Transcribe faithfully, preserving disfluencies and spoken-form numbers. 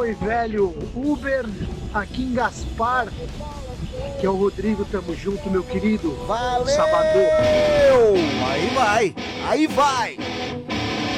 Oi, velho. Uber aqui em Gaspar, que é o Rodrigo, tamo junto, meu querido. Valeu! Sabadão. Aí vai, aí vai!